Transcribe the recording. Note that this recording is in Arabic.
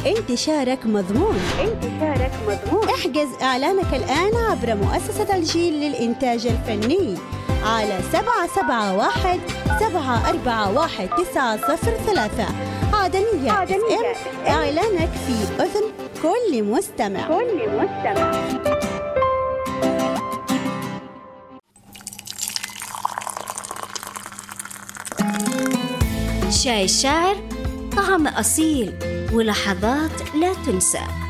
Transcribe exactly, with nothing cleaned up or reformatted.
انتشارك مضمون. انتشارك مضمون. احجز إعلانك الآن عبر مؤسسة الجيل للإنتاج الفني على سبعة سبعة واحد سبعة أربعة واحد تسعة صفر ثلاثة. عدنية, عدنية. إعلانك في أذن كل مستمع. كل مستمع. شاي الشاعر، طعم أصيل ولحظات لا تنسى.